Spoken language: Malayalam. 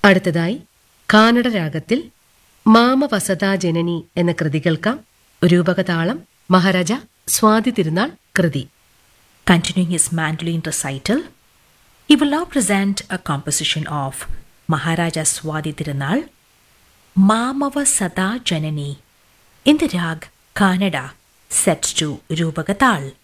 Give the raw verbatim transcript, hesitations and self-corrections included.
അടുത്തതായി കാനഡ രാഗത്തിൽ മാമവസതാ ജനനി എന്ന കൃതി കേൾക്കാം. രൂപകതാളം മഹാരാജ സ്വാതി തിരുനാൾ കൃതി. Continuing his mandolin recital, he will now present a composition of Maharaja Swadi Tirunal, Mamava Sada Janani, in the rag Kannada, set to Rupagatal.